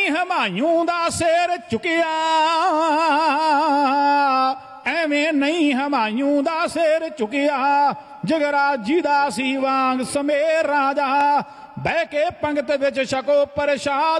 ਨਹੀਂ ਹਮਾਯੂੰ ਦਾ ਸਿਰ ਝੁਕਿਆ, ਐਵੇਂ ਨਹੀਂ ਹਮਾਯੂੰ ਦਾ ਸਿਰ ਝੁਕਿਆ। ਜਗਰਾਜੀ ਦਾ ਸੀ ਵਾਂਗ ਸਮੇਰ ਰਾਜਾ, ਬਹਿ ਕੇ ਪੰਗਤ ਵਿੱਚ ਛਕੋ ਪ੍ਰਸ਼ਾਦ।